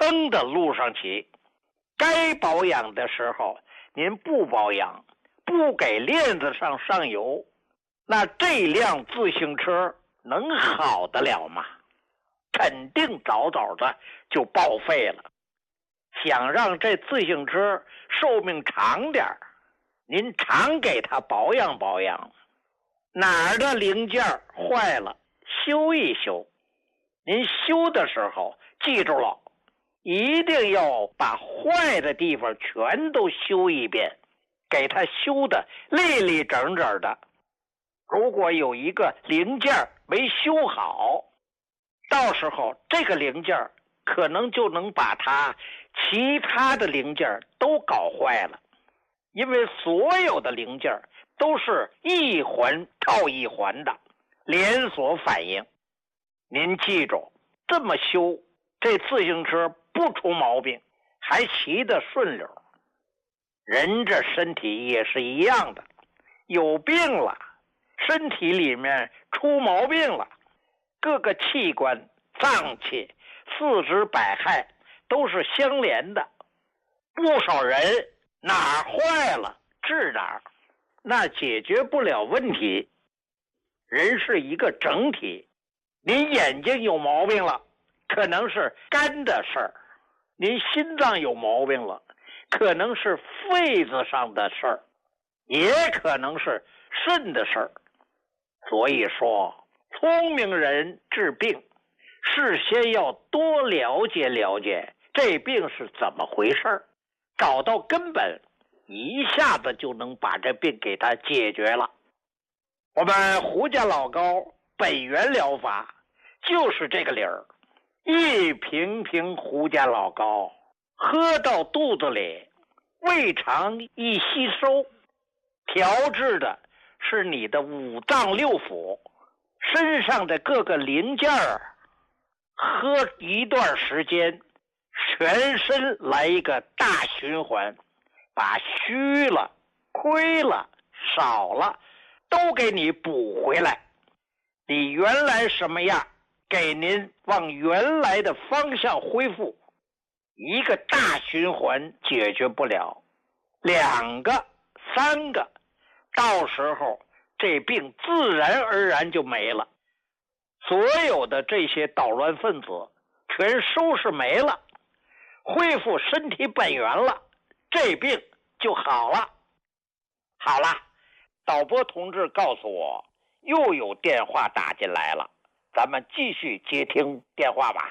蹬的路上骑，该保养的时候您不保养，不给链子上上油，那这辆自行车能好得了吗？肯定早早的就报废了。想让这自行车寿命长点，您常给它保养保养，哪儿的零件坏了修一修。您修的时候记住了，一定要把坏的地方全都修一遍，给它修的立立整整的。如果有一个零件没修好，到时候这个零件可能就能把它其他的零件都搞坏了。因为所有的零件都是一环套一环的连锁反应。您记住，这么修，这自行车不出毛病，还骑得顺溜。人这身体也是一样的，有病了，身体里面出毛病了，各个器官、脏器、四肢百骸都是相连的。不少人哪儿坏了治哪儿，那解决不了问题。人是一个整体，您眼睛有毛病了，可能是肝的事儿；您心脏有毛病了，可能是肺子上的事儿，也可能是肾的事儿。所以说，聪明人治病，事先要多了解了解这病是怎么回事，找到根本，一下子就能把这病给它解决了。我们胡家老高本源疗法就是这个理儿，一瓶瓶胡家老高喝到肚子里，胃肠一吸收，调制的是你的五脏六腑身上的各个零件儿，喝一段时间，全身来一个大循环，把虚了、亏了、少了都给你补回来。你原来什么样，给您往原来的方向恢复。一个大循环解决不了，两个、三个，到时候这病自然而然就没了。所有的这些捣乱分子全收拾没了，恢复身体本源了，这病就好了。好了，导播同志告诉我又有电话打进来了，咱们继续接听电话吧。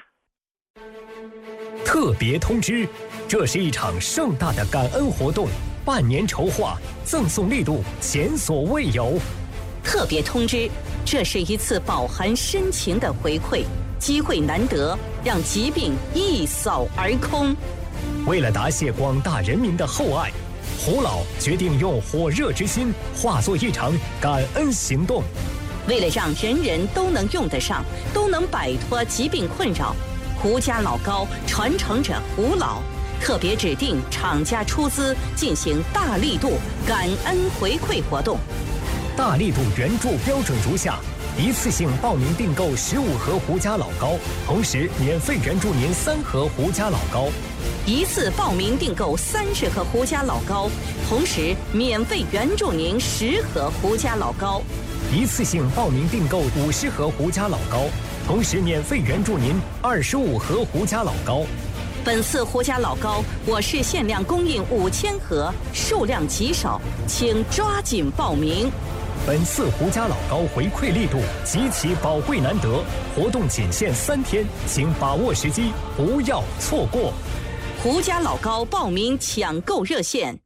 特别通知，这是一场盛大的感恩活动，半年筹划，赠送力度前所未有。 特别通知，这是一次饱含深情的回馈，机会难得，让疾病一扫而空。 为了答谢广大人民的厚爱，胡老决定用火热之心化作一场感恩行动。 为了让人人都能用得上，都能摆脱疾病困扰，胡家老高传承者胡老特别指定厂家出资进行大力度感恩回馈活动。 大力度援助标准如下：一次性报名订购15盒胡家老高，同时免费援助您3盒胡家老高； 一次报名订购30盒胡家老高，同时免费援助您10盒胡家老高； 一次性报名订购50盒胡家老高，同时免费援助您25盒胡家老高。 本次胡家老高我市限量供应5000盒，数量极少，请抓紧报名。 本次胡家老高回馈力度极其宝贵难得，活动仅限3天，请把握时机，不要错过。 胡家老高报名抢购热线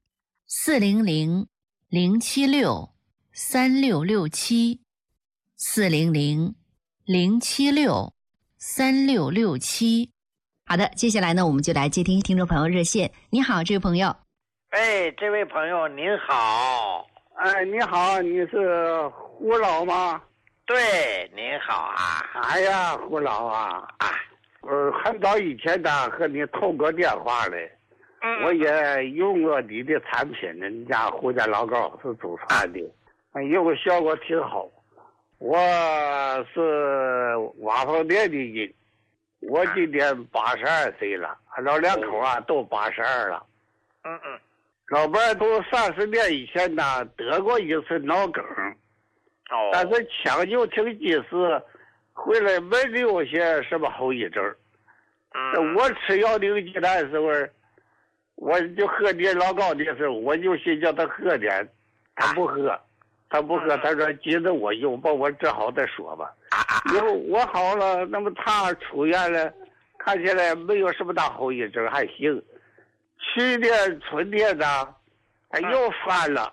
400-076-3667400-076-3667。好的，接下来呢，我们就来接听听众朋友热线。你好，这位朋友。 哎，这位朋友您好。 哎，你好，你是胡老吗？ 对，您好啊。 哎呀，胡老啊，很早以前呢和你通过电话嘞，我也用过你的产品，人家胡家老高是祖传的，用个效果挺好。我是瓦房店的人， 我今年82岁了，老两口啊都82了。老伴儿都30年以前呢得过一次脑梗，但是抢救挺及时，回来没留下什么后遗症。我吃药灵鸡蛋的时候，我就喝点老高的时候，我就先叫他喝点，他不喝，他说急着我用，把我治好再说吧。以后我好了，那么他出院了，看起来没有什么大后遗症，还行。去年春天呢，他又犯了。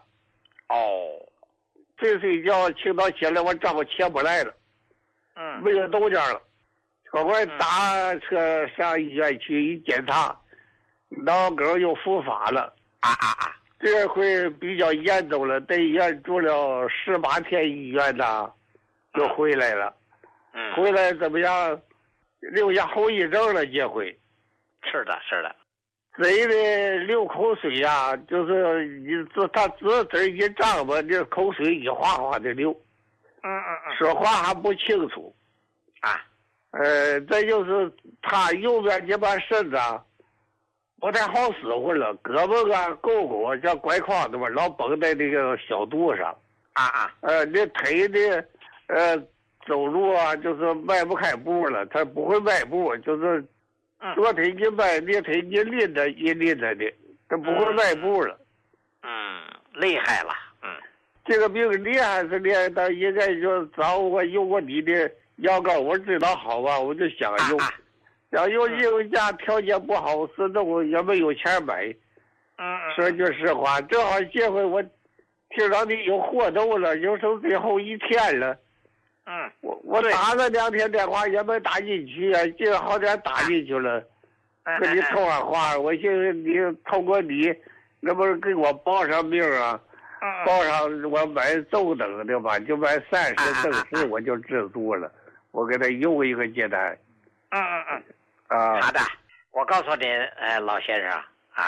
睡觉清早起来，我丈夫起不来了。没有动静了。我打车上医院去一检查，脑梗又复发了。这回比较严重了，在医院住了18天医院呢，就回来了。回来怎么样？留下后遗症了，这回。 是的。 嘴里流口水呀，就是他嘴一张吧，这口水一哗哗的流。说话还不清楚。再就是他右边这把身子不太好使唤了，胳膊啊、肱骨像拐筐子吧，老绷在那个小肚上。那腿的走路啊，就是迈不开步了，他不会迈步，就是左腿一迈，右腿一拎着的，他不会迈步了。 厉害了。 这个病厉害是厉害，但应该就找我用过你的药膏，我知道好吧，我就想用。想用家条件不好，是那我也没有钱买。说句实话，正好这回我听到你有活动了，有时候最后一天了。我打了2天电话也没打进去啊，今儿好点打进去了，跟你通上话，我寻思你通过你，那不是给我报上名啊？报上我买中等的吧，就买30正式我就知足了，我给他用一个接单。 好的，我告诉您，老先生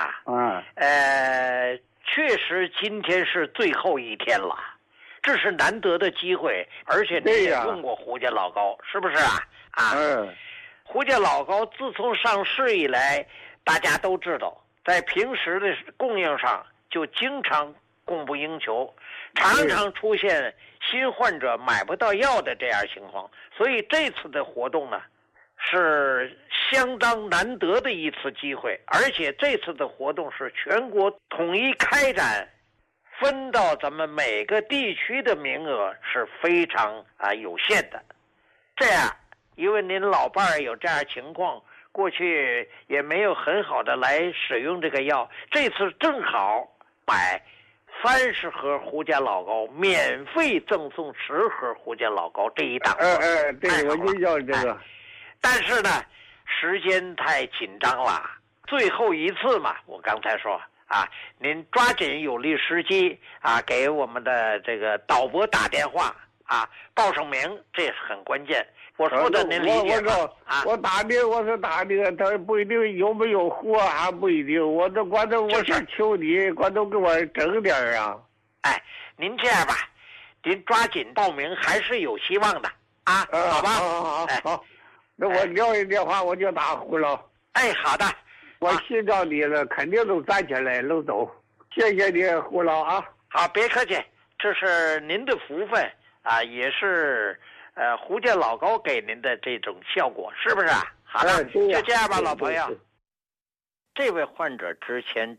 确实今天是最后一天了。这是难得的机会，而且你也用过胡家老高，是不是胡家老高自从上市以来，大家都知道，在平时的供应上就经常供不应求，常常出现新患者买不到药的这样情况。所以这次的活动呢，是相当难得的一次机会，而且这次的活动是全国统一开展。分到咱们每个地区的名额是非常有限的。这样，因为您老伴儿有这样情况，过去也没有很好的来使用这个药，这次正好买30盒胡家老高，免费赠送10盒胡家老高这一档。 对，我就要这个。 但是呢，时间太紧张了，最后一次嘛，我刚才说。您抓紧有利时机给我们的这个导播打电话报上名，这是很关键。我说的您理解吗？ 我打的，他不一定有没有货，还不一定。我想求你，都给我整点啊！ 您这样吧，您抓紧报名，还是有希望的好吧？ 好，那我撂一电话我就打胡老。 好的。 我信着你了，肯定都站起来能走。谢谢你，胡老好，别客气，这是您的福分也是胡家老高给您的这种效果，是不是好了，就这样吧，老朋友。这位患者之前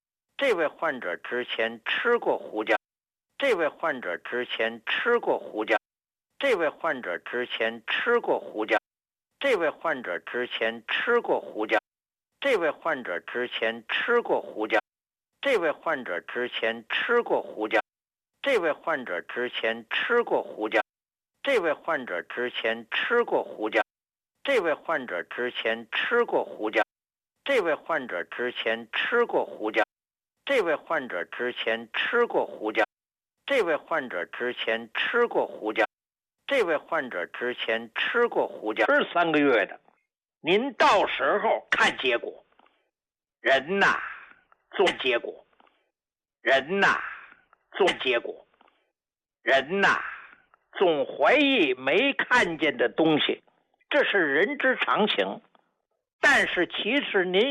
吃过胡椒，这位患者之前吃过胡椒，这位患者之前吃过胡椒，这位患者之前吃过胡椒。这位患者之前吃过胡椒，这位患者之前吃过胡椒，这位患者之前吃过胡椒，这位患者之前吃过胡椒，这位患者之前吃过胡椒，这位患者之前吃过胡椒，这位患者之前吃过胡椒，这位患者之前吃过胡椒，这位患者之前吃过胡椒，是3个月的。您到时候看结果，人呐，重结果，人呐，重结果，人呐，总怀疑没看见的东西， 这是人之常情。但是其实您